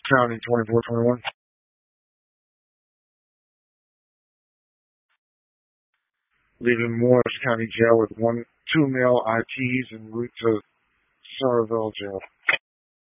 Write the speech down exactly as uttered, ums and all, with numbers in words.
County twenty-four twenty-one. Leaving Morris County Jail with one, two male I Ps en route to Sorreville Jail.